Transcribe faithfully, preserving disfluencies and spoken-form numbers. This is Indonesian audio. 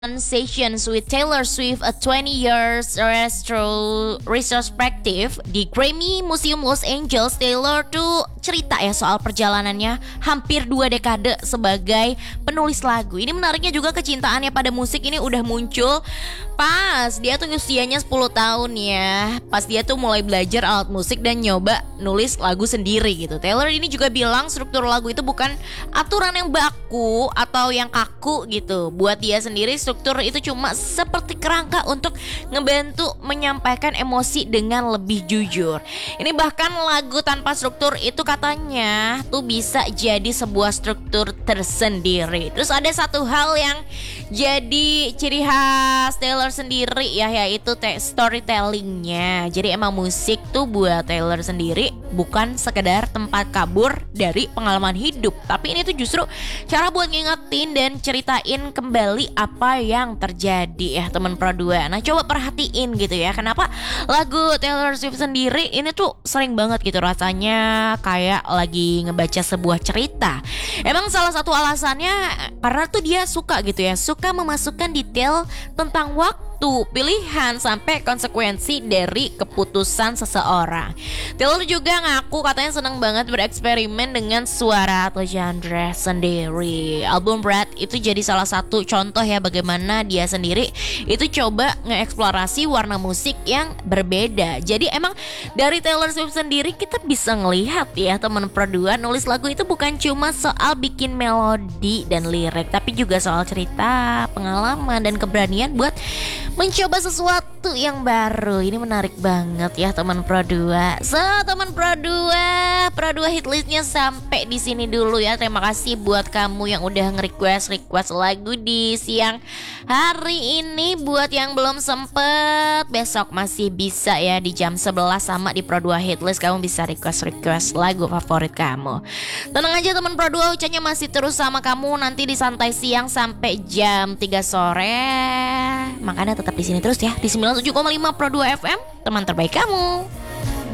Sessions with Taylor Swift, a twenty years retro retrospective di Grammy Museum Los Angeles. Taylor tuh cerita ya soal perjalanannya hampir dua dekade sebagai penulis lagu. Ini menariknya juga kecintaannya pada musik ini udah muncul pas dia tuh usianya sepuluh tahun ya. Pas dia tuh mulai belajar alat musik dan nyoba nulis lagu sendiri gitu. Taylor ini juga bilang struktur lagu itu bukan aturan yang baku atau yang kaku gitu. Buat dia sendiri struktur itu cuma seperti kerangka untuk ngebantu menyampaikan emosi dengan lebih jujur. Ini bahkan lagu tanpa struktur itu katanya tuh bisa jadi sebuah struktur tersendiri. Terus ada satu hal yang jadi ciri khas Taylor sendiri ya, yaitu storytellingnya. Jadi emang musik tuh buat Taylor sendiri bukan sekedar tempat kabur dari pengalaman hidup, tapi ini tuh justru cara buat ngingetin dan ceritain kembali apa yang terjadi ya teman Pro dua. Nah coba perhatiin gitu ya, kenapa lagu Taylor Swift sendiri ini tuh sering banget gitu rasanya kayak lagi ngebaca sebuah cerita. Emang salah satu alasannya karena tuh dia suka gitu ya, suka memasukkan detail tentang waktu, pilihan, sampai konsekuensi dari keputusan seseorang. Taylor juga ngaku katanya senang banget bereksperimen dengan suara atau genre sendiri. Album Breath itu jadi salah satu contoh ya bagaimana dia sendiri itu coba ngeeksplorasi warna musik yang berbeda. Jadi emang dari Taylor Swift sendiri kita bisa ngelihat ya teman Pro dua, nulis lagu itu bukan cuma soal bikin melodi dan lirik, tapi juga soal cerita, pengalaman, dan keberanian buat mencoba sesuatu yang baru. Ini menarik banget ya teman Pro dua. So teman Pro dua, Pro dua hitlistnya sampai di sini dulu ya. Terima kasih buat kamu yang udah nge-request request lagu di siang hari ini. Buat yang belum sempet, besok masih bisa ya di jam sebelas sama di Pro dua Hitlist. Kamu bisa request-request lagu favorit kamu. Tenang aja teman Pro dua, Ucanya masih terus sama kamu nanti di Santai Siang sampai jam tiga sore. Makanya tetap di sini terus ya di sembilan puluh tujuh koma lima Pro dua F M, teman terbaik kamu.